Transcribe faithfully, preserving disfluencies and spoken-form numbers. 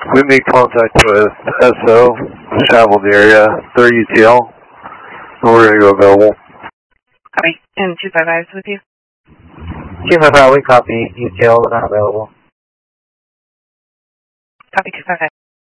We made contact with S O, traveled the area, they're U T L, and we're going to go available. Copy. And two five five is with you? two five five, we copy, U T L, not available. Copy two five five.